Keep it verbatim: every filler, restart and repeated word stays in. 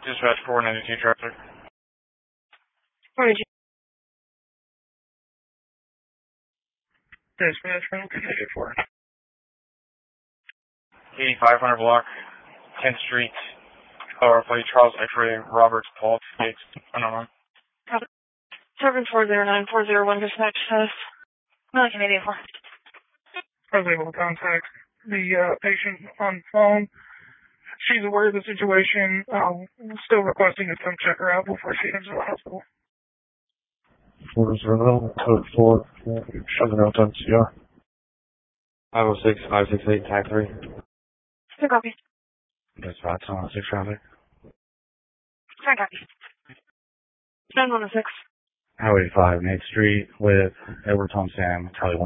Dispatch four ninety-two traffic. Where did you? Dispatch from four. eighty-five hundred block, tenth Street, Colorado Plate, Charles X-ray, Roberts, Paul, Gates, unknown. seven four zero nine four zero one dispatch says Milliken eighty-four. I was able to contact the uh, patient on phone. She's aware of the situation. Um, still requesting to come check her out before she heads to the hospital. four zero code four, seven out on C R. five oh six, five six eight, tag three. Good copy. Dispatch one oh six traffic. Sorry, copy. seven one oh six. Highway five, Nate Street with Edward Tom Sam, Charlie one.